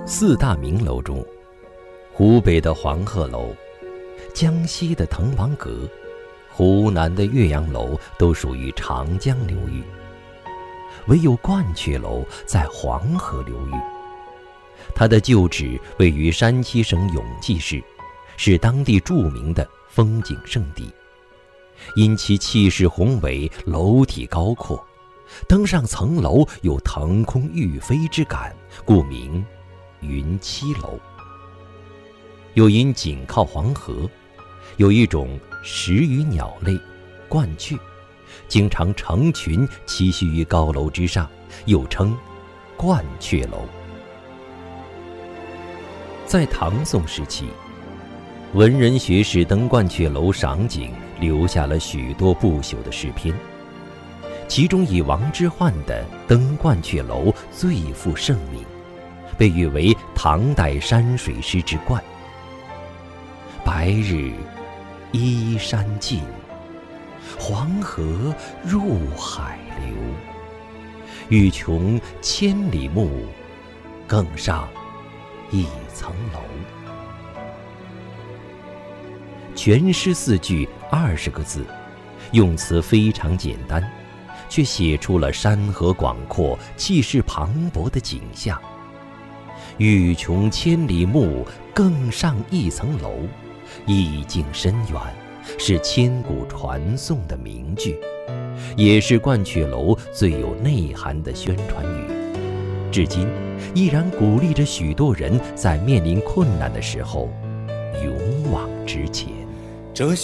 四大名楼中，湖北的黄鹤楼、江西的滕王阁、湖南的岳阳楼都属于长江流域，唯有鹳雀楼在黄河流域。它的旧址位于山西省永济市，是当地著名的风景胜地。因其气势宏伟，楼体高阔，登上层楼有腾空欲飞之感，故名云栖楼。又因紧靠黄河，有一种食鱼鸟类鹳雀，经常成群栖息于高楼之上，又称鹳雀楼。在唐宋时期，文人学士登鹳雀楼赏景，留下了许多不朽的诗篇，其中以王之涣的《登鹳雀楼》最负盛名，被誉为唐代山水诗之冠。白日依山尽，黄河入海流。欲穷千里目，更上一层楼。全诗4句20个字，用词非常简单，却写出了山河广阔、气势磅礴的景象。欲穷千里目，更上一层楼，意境深远，是千古传颂的名句，也是鹳雀楼最有内涵的宣传语，至今依然鼓励着许多人在面临困难的时候勇往直前。 这